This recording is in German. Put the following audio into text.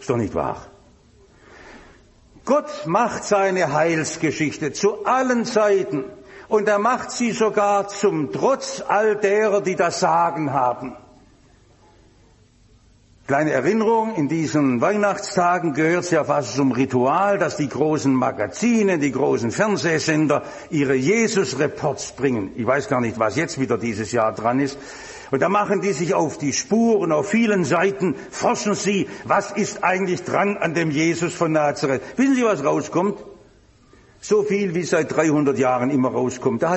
Ist doch nicht wahr? Gott macht seine Heilsgeschichte zu allen Zeiten und er macht sie sogar zum Trotz all derer, die das Sagen haben. Kleine Erinnerung, in diesen Weihnachtstagen gehört es ja fast zum Ritual, dass die großen Magazine, die großen Fernsehsender ihre Jesus-Reports bringen. Ich weiß gar nicht, was jetzt wieder dieses Jahr dran ist. Und da machen die sich auf die Spur und auf vielen Seiten forschen sie, was ist eigentlich dran an dem Jesus von Nazareth. Wissen Sie, was rauskommt? So viel, wie seit 300 Jahren immer rauskommt.